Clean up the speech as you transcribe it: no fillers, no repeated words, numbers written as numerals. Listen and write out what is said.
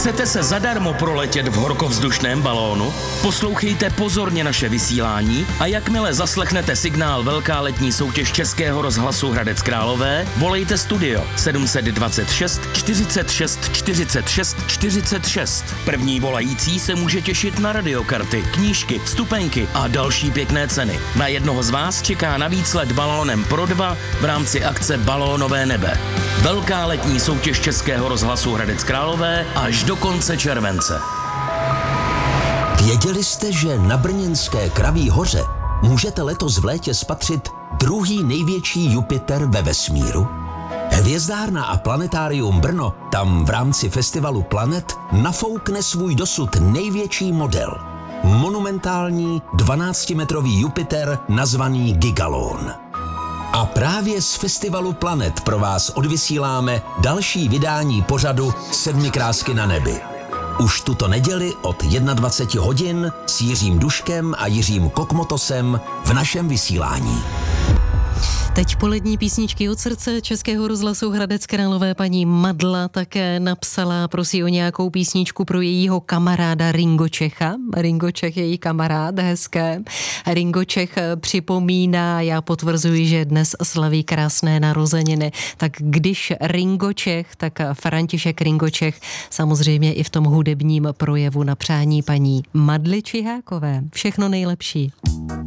Chcete se zadarmo proletět v horkovzdušném balónu? Poslouchejte pozorně naše vysílání a jakmile zaslechnete signál Velká letní soutěž Českého rozhlasu Hradec Králové, volejte studio 726 46 46 46. První volající se může těšit na radiokarty, knížky, vstupenky a další pěkné ceny. Na jednoho z vás čeká navíc let balónem pro dva v rámci akce Balónové nebe. Velká letní soutěž Českého rozhlasu Hradec Králové až do konce července. Věděli jste, že na brněnské Kraví hoře můžete letos v létě spatřit druhý největší Jupiter ve vesmíru? Hvězdárna a planetárium Brno tam v rámci festivalu Planet nafoukne svůj dosud největší model. Monumentální 12-metrový Jupiter nazvaný Gigalon. A právě z festivalu Planet pro vás odvysíláme další vydání pořadu 7 krásky na nebi. Už tuto neděli od 21 hodin s Jiřím Duškem a Jiřím Kokmotosem v našem vysílání. Teď polední písničky od srdce Českého rozhlasu Hradec Králové. Paní Madla také napsala, prosí o nějakou písničku pro jejího kamaráda Ringo Čecha. Ringo Čech je její kamarád, hezké. Ringo Čech připomíná, já potvrzuji, že dnes slaví krásné narozeniny. Tak když Ringo Čech, tak František Ringo Čech samozřejmě i v tom hudebním projevu na přání paní Madly Čihákové. Všechno nejlepší.